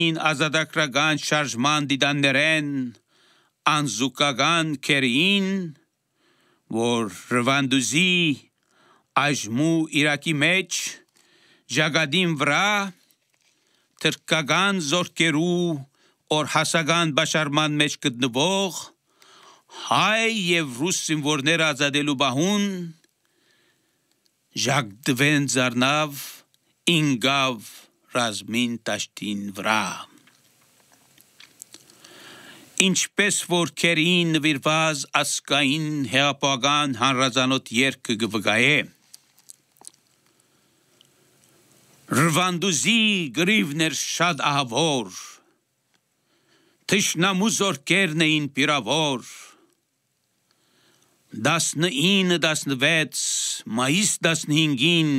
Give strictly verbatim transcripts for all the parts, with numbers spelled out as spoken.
Ազատագրական շարժման դիդաններեն անզուկական կերին, որ Ռվանդուզի այժմու Իրաքի մեջ ժագադին վրա թրկական զորքերու օրհասական բաշարման մեջ գտնվող հայ և ռուս զինվորներ ազատելու բահուն ժագդվեն զարնավ ինգավ ռազմին տաշտին վրա։ Ինչպես որ կերին նվիրված ասկային հեղափոխական հանրազանոթ երգը գվգայե, Ռվանդուզի գրիվներ շատ ահավոր, թշնամու զորքերն էին պիրավոր, դասնինը դասնվեց մայիս դասնհինգին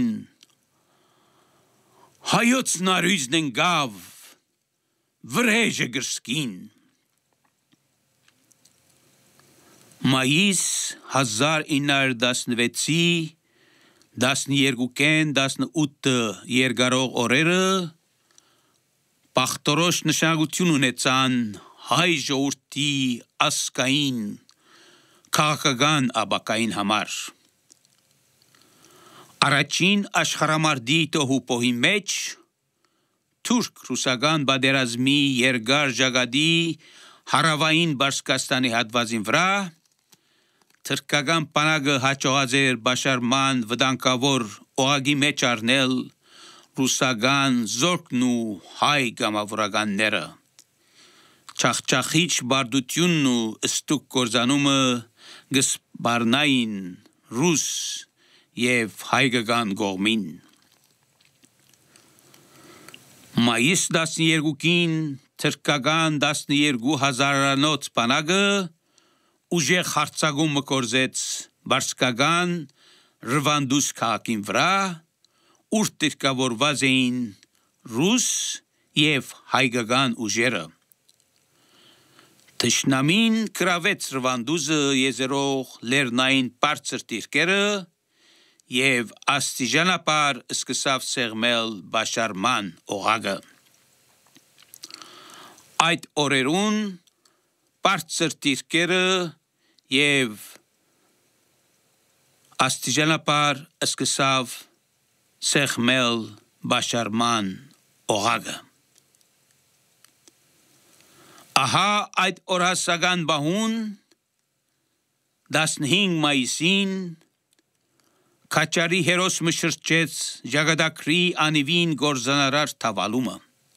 հայոց նարույզն ընկավ վրեժը գրսկին։ Մայիս հազար ինը հարյուր տասնվեցի տասներկուքեն տասնութը երկարող օրերը պախտորոշ նշանակություն ունեցան հայ ժողովրդի ասկային քաղաքական աբակային համար։ Առաջին աշխարհամարտի տոհուպոհի մեջ թուրք-ռուսական պատերազմի երկար ժագադի հարավային Պարսկաստանի հատվածին վրա թրքական բանակը հաջողած էր բաշարման վտանգավոր օղակի մեջ առնել ռուսական զորքն ու հայ գամավորականները։ Չախչախիչ բարդությունն ու ստուկ կործանումը գսպարնային ռուս և հայկական կողմին։ Մայիս տասներկուքին թրքական տասներկու հազարանոց բանակը ուժեղ հարձակումը կործեց Պարսկական Ռվանդուզ քաղաքին վրա, ուր դիրքավորված էին ռուս և հայկական ուժերը։ Թշնամին գրավեց Ռվանդուզը եզերող լեռնային բարձր դիրքերը և աստիճանաբար սկսավ սեղմել բաշարման օղակը։ Այդ օրերուն բարձր դիրքերը և աստիճանաբար սկսավ սեղմել բաշարման օղակը։ Ահա այդ օրհասական բահուն տասնհինգ մայիսին Քաչարի հերոսը շրջեց ժագադակրի անիվին գործանարար թավալումը։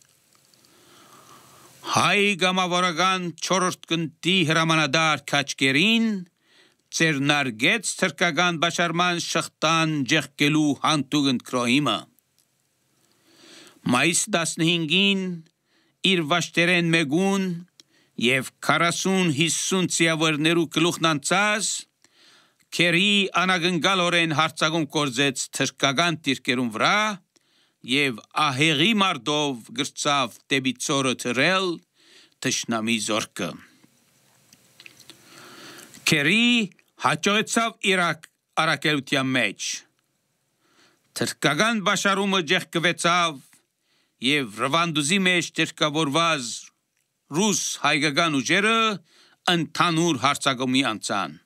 Հայ գամավորական չորրորդ գնդի հրամանատար Քաչկերին ծերնարգեց թրքական բաշարման շղթան ջեղկելու հանտուգն կրոհիմը։ Մայիս տասնհինգին իր վաշտերեն մեգուն և քառասուն հիսուն ծիավերներու գլուխն անցած Քերի անագնգալորեն հարձակում կործեց թրքական դիրքերուն վրա և ահեղի մարդով գրծավ դեպի ծորը թռել թշնամի զորքը։ Քերի հաջողեցավ իր առաքելության մեջ։ Թրքական բաշարումը ջեղկվեցավ և Ռվանդուզի մեջ դիրքավորված ռուս հայկական ուժերը ընդհանուր հարձակումի անցան։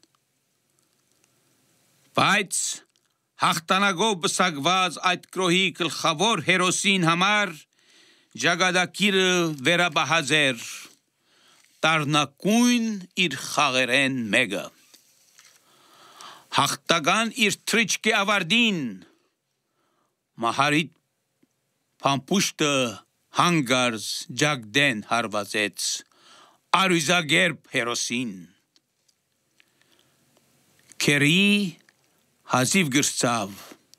Բայց հաղթանակով պսակված այդ կրոհի գլխավոր հերոսին համար ժագադակիրը վերաբահած էր տառնակույն իր խաղերեն մեկը։ Հաղթական իր թրիչքի ավարտին մահարիտ փամփուշտը հանգարց ջագդեն հարվածեց արույզագերբ հերոսին։ Քերի հազիվ գրծավ.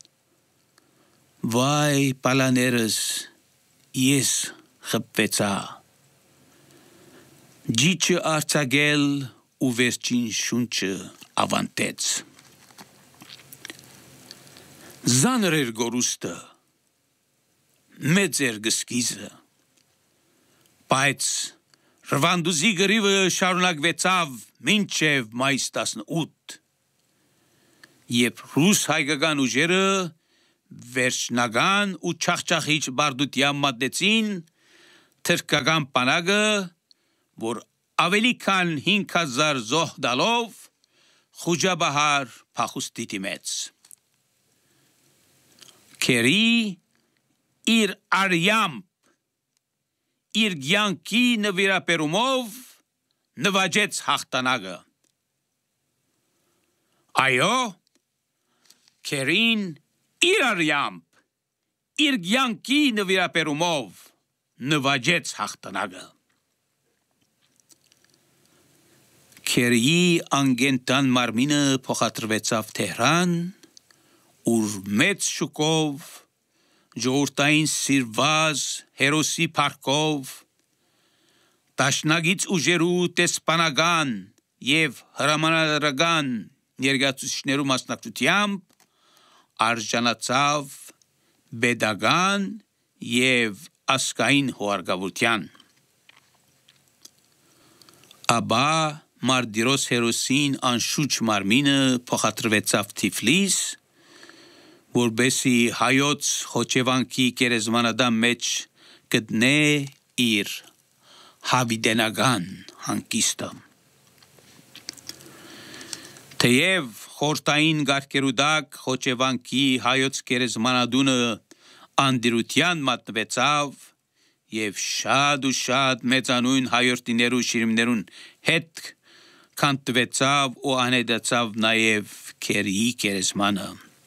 Վայ պալաներս, ես խփվեցա։ Ջիջը արձակել ու վերջին շունչը ավանտեց։ Զանր էր գորուստը, մեծ էր գսկիզը, բայց Ռվանդուզի գրիվը շարունակվեցավ մինչև մայիս տասնութ, երբ ռուս հայկական ուժերը վերջնական ու չախչախիչ բարդության մատնեցին թրկական բանակը, որ ավելի քան հինգ հազար զոհ տալով խուջաբահար փախուստի դիմեց։ Քերի իր արյամբ, իր կյանքի նվիրապերումով նվաճեց հաղթանակը։ Այո, Քերին իր արյամբ, իր կյանքի նվիրապերումով նվաճեց հաղթանակը։ Քերիի անգենտան մարմինը փոխադրվեցավ Թեհրան, ուր մեծ շուկով, ժողովրդային սիրված հերոսի փառքով, դաշնագից ուժերու տեսփանական եւ հրամանատարական ներկայացուցիչներու մասնակցությամբ արժանացավ pedagogan եւ ասկային հուարգավորության։ Աբա Մարտիրոս հերոսին անշուչ մարմինը փոխադրվեցավ Թիֆլիս, որբեսի հայոց խոչևանքի գերեզմանադամ մեջ գտնե իր հավիտենական հանգիստը։ Թեև խորտային գարկերու տակ խոչևանքի հայոց գերեզմանադունը անդիրության մատնվեցավ եւ շատ ու շատ մեծանուն հայրենիներու շիրիմներուն հետ քանտվեցավ ու անեդացավ նաեւ Քերիի գերեզմանը։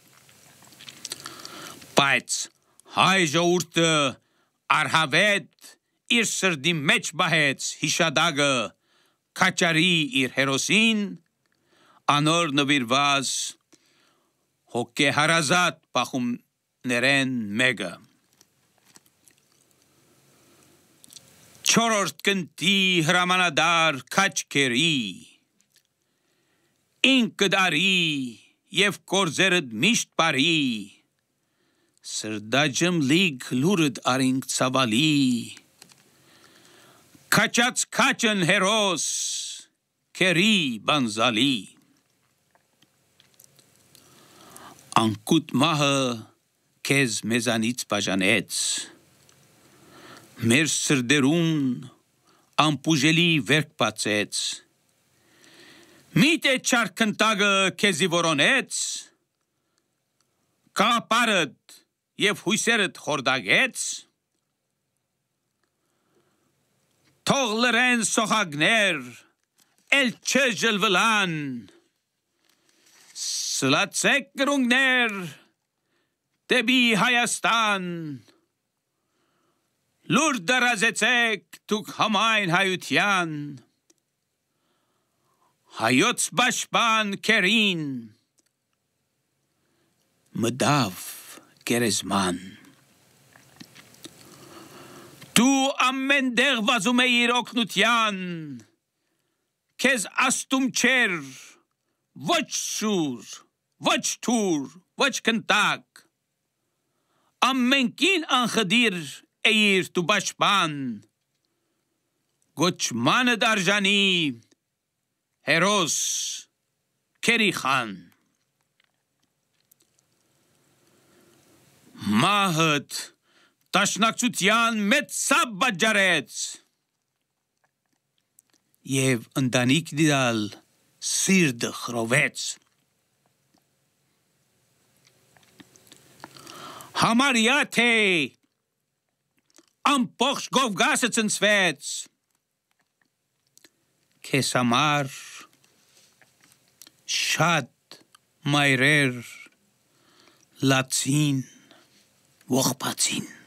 Բայց հայ ժողովուրդը արհավետ իր սրդի մեջ բահեց հիշադակը Քաչարի իր հերոսին, անոր նվիրված հոգեհարազատ բախումներեն մեկը։ Չորրորդ կնտի հրամանադար Քաչքերի ինքը դարի եւ կորձերդ միշտ բարի սրդաջմ լիգ լուրդ արինք ցավալի Քաչած քաչն հերոս Քերի բանզալի Անկուտ մահը քեզ մեզանից բաժանեց մեր սրդերուն ամպուժելի վերք բացեց Միթե չարքնտագը քեզի որոնեց կապարդ եւ հույսերդ խորդագեց թող լրեն սոխագներ էլ չժլվլան սլացեք գրունգներ դեպի Հայաստան լուր դարազեցեք դուք համայն հայության հայոց պաշտպան Քերին մդավ գերեզման դու ամեն դեղ վազում էիր օգնության քեզ աստում չեր ոչ սուր ոչ թուր ոչ կնտակ ամենքին անխդիր էիր դու պաշտպան գոչմանը դարժանի հերոս Քերի խան մահդ տաշնակցության մեծ սապ բաժարեց եւ ընտանիք դիալ սիրտը խրովեց համարյա թե ամբողջ Կովկասը ցնցվեց քեզ համար շատ մայրեր լացին ողբացին